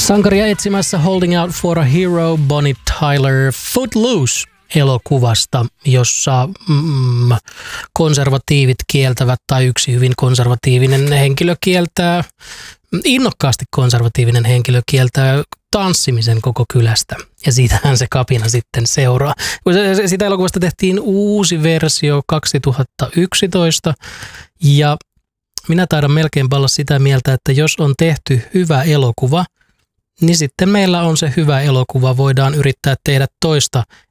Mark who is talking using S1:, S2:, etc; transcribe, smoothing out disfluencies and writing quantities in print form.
S1: Sankaria etsimässä Holding Out for a Hero, Bonnie Tyler Footloose-elokuvasta, jossa konservatiivit kieltävät tai yksi hyvin konservatiivinen henkilö kieltää, innokkaasti konservatiivinen henkilö kieltää tanssimisen koko kylästä. Ja siitähän se kapina sitten seuraa. Sitä elokuvasta tehtiin uusi versio 2011 ja minä taidan melkein olla sitä mieltä, että jos on tehty hyvä elokuva, niin sitten meillä on se hyvä elokuva. Voidaan yrittää tehdä toista